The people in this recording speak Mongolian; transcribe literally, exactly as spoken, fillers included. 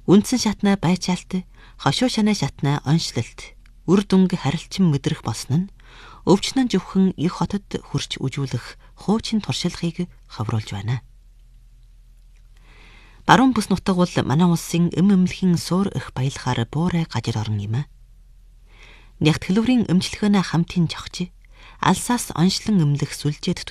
Үндсэн шатнаа байчаалт, хошуу шанаа шатнаа онцлолт, үр дүнг харилцан мэдрэх болсон нь өвчнөн зөвхөн их хотод хурч үжүүлэх хуучин туршилгыг ховруулж байна. Баруун бүс нутаг бол манай улсын эм эмнэлхийн суур их баялахаар буурай гажир орон юм а. Нягт хэлвэрийн эмчилгээнэ хамтын жогч, алсаас онцлон эмнэлэх сүлжээд